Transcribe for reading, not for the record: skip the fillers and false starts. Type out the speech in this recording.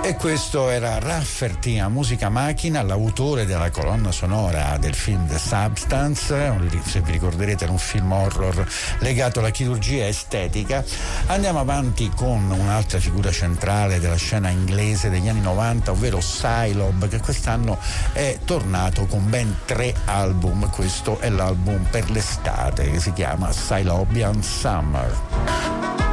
E questo era Rafferty a musica macchina, l'autore della colonna sonora del film The Substance, se vi ricorderete era un film horror legato alla chirurgia estetica. Andiamo avanti con un'altra figura centrale della scena inglese degli anni 90, ovvero Psylob, che quest'anno è tornato con ben 3 album. Questo è l'album per l'estate che si chiama Psylobian Summer.